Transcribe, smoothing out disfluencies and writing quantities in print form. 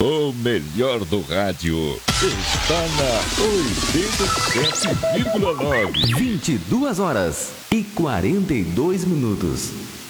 O melhor do rádio está na 87,9. 22 horas e 42 minutos.